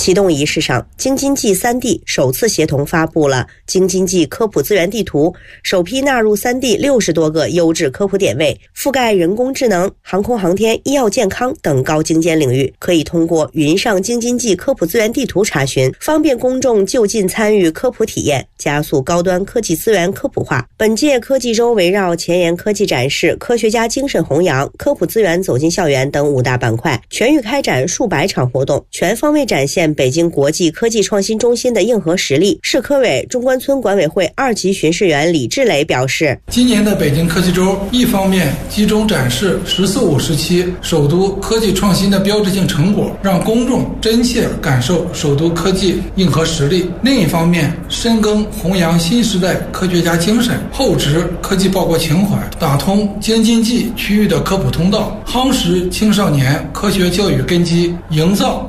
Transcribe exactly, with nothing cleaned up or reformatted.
启动仪式上，京津冀三地首次协同发布了京津冀科普资源地图，首批纳入三地六十多个优质科普点位，覆盖人工智能、航空航天、医药健康等高精尖领域，可以通过云上京津冀科普资源地图查询，方便公众就近参与科普体验，加速高端科技资源科普化。本届科技周围绕前沿科技展示、科学家精神弘扬、科普资源走进校园等五大板块，全域开展数百场活动，全方位展现北京国际科技创新中心的硬核实力。市科委中关村管委会二级巡视员李志磊表示， 今年的北京科技周一方面集中展示十四五时期首都科技创新的标志性成果，让公众真切感受首都科技硬核实力；另一方面深耕弘扬新时代科学家精神，厚植科技报国情怀，打通京津冀区域的科普通道，夯实青少年科学教育根基，营造